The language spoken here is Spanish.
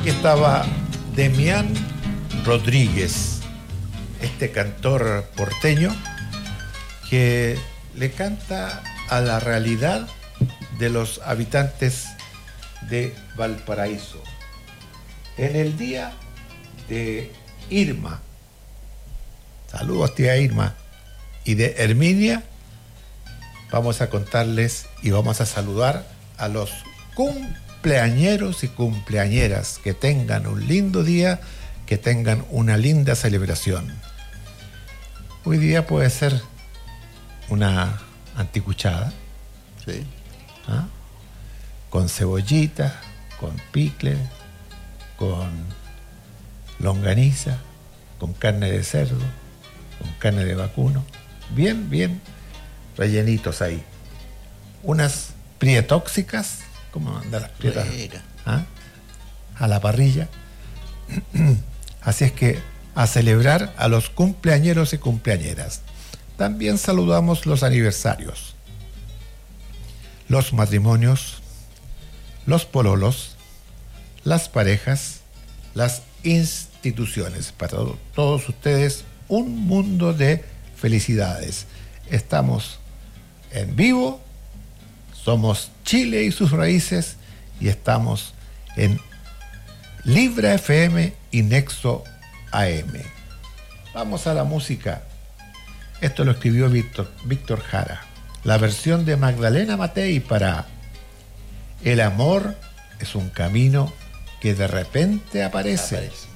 Aquí estaba Demián Rodríguez, este cantor porteño que le canta a la realidad de los habitantes de Valparaíso. En el día de Irma, saludos tía Irma, y de Herminia, vamos a contarles y vamos a saludar a los cumpleañeros y cumpleañeras. Que tengan un lindo día, que tengan una linda celebración. Hoy día puede ser una anticuchada, Sí. ¿ah? Con cebollita, con picle, con longaniza, con carne de cerdo, con carne de vacuno, bien rellenitos ahí. Unas prietóxicas, ¿cómo andan las prietas? ¿Ah? A la parrilla. Así es que a celebrar a los cumpleañeros y cumpleañeras. También saludamos los aniversarios, los matrimonios, los pololos, las parejas, las instituciones. Para todos ustedes, un mundo de felicidades. Estamos en vivo, somos Chile y sus raíces, y estamos en Libra FM y Nexo AM. Vamos a la música. Esto lo escribió Víctor Jara. La versión de Magdalena Matei para El amor es un camino que de repente aparece.